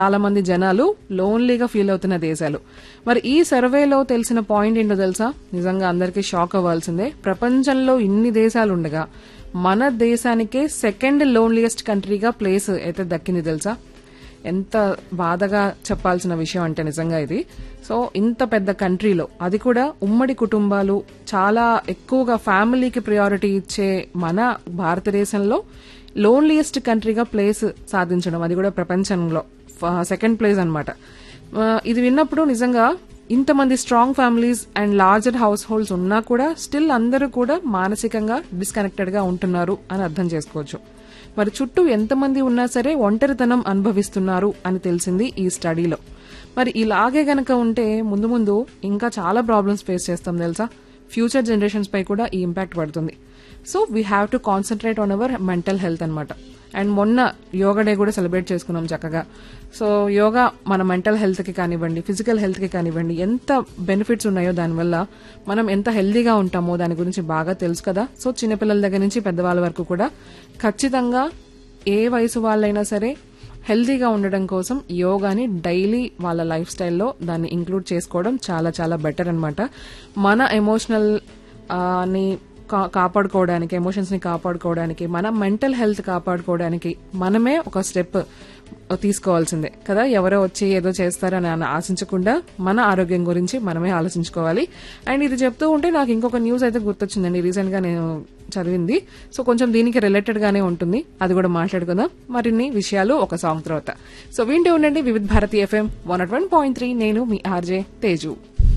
చాలా మంది జనాలు లోన్లీగా ఫీల్ అవుతున్న దేశాలు. మరి ఈ సర్వేలో తెలిసిన పాయింట్ ఏంటో తెలుసా? నిజంగా అందరికీ షాక్ అవ్వాల్సిందే. ప్రపంచంలో ఇన్ని దేశాలు ఉండగా మన దేశానికే సెకండ్ లోన్లియెస్ట్ కంట్రీగా ప్లేస్ అయితే దక్కింది తెలుసా? ఎంత బాధగా చెప్పాల్సిన విషయం అంటే నిజంగా ఇది. సో ఇంత పెద్ద కంట్రీలో, అది కూడా ఉమ్మడి కుటుంబాలు చాలా ఎక్కువగా ఫ్యామిలీకి ప్రయారిటీ ఇచ్చే మన భారతదేశంలో లోన్లియెస్ట్ కంట్రీగా ప్లేస్ సాధించడం, అది కూడా ప్రపంచంలో సెకండ్ ప్లేస్ అన్నమాట. ఇది విన్నప్పుడు నిజంగా ఇంతమంది strong families and larger house holds ఉన్నా కూడా స్టిల్ అందరూ కూడా మానసికంగా డిస్కనెక్టెడ్ గా ఉంటున్నారు అని అర్థం చేసుకోవచ్చు. మరి చుట్టూ ఎంతమంది ఉన్నా సరే ఒంటరితనం అనుభవిస్తున్నారు అని తెలిసింది ఈ స్టడీలో. మరి ఇలాగే గనక ఉంటే ముందు ముందు ఇంకా చాలా ప్రాబ్లమ్స్ ఫేస్ చేస్తాం తెలుసా? ఫ్యూచర్ జనరేషన్స్ పై కూడా ఈ ఇంపాక్ట్ పడుతుంది. So we have to concentrate on hour mental health అనమాట. అండ్ మొన్న యోగా డే కూడా సెలబ్రేట్ చేసుకున్నాం చక్కగా. సో యోగా మన మెంటల్ హెల్త్ కి కానివ్వండి, ఫిజికల్ హెల్త్ కి కానివ్వండి, ఎంత బెనిఫిట్స్ ఉన్నాయో దానివల్ల, మనం ఎంత హెల్దీగా ఉంటామో దాని గురించి బాగా తెలుసు కదా. సో చిన్నపిల్లల దగ్గర నుంచి పెద్దవాళ్ళ వరకు కూడా ఖచ్చితంగా ఏ వయసు వాళ్ళైనా సరే హెల్దీగా ఉండడం కోసం యోగాని డైలీ వాళ్ళ లైఫ్ స్టైల్లో దాన్ని ఇంక్లూడ్ చేసుకోవడం చాలా చాలా బెటర్ అనమాట. మన ఎమోషనల్ ని కాపాడుకోవడానికి, ఎమోషన్స్ ని కాపాడుకోవడానికి, మన మెంటల్ హెల్త్ కాపాడుకోవడానికి మనమే ఒక స్టెప్ తీసుకోవాల్సిందే కదా. ఎవరో వచ్చి ఏదో చేస్తారని ఆశించకుండా మన ఆరోగ్యం గురించి మనమే ఆలోచించుకోవాలి. అండ్ ఇది చెప్తూ ఉంటే నాకు ఇంకొక న్యూస్ అయితే గుర్తొచ్చిందండి, రీసెంట్ గా నేను చదివింది. సో కొంచెం దీనికి రిలేటెడ్ గానే ఉంటుంది, అది కూడా మాట్లాడుకుందాం మరిన్ని విషయాలు ఒక సాంగ్ తర్వాత. సో వింటూ ఉండండి వివిధ భారతి FM 101.3. నేను మీ ఆర్జే తేజు.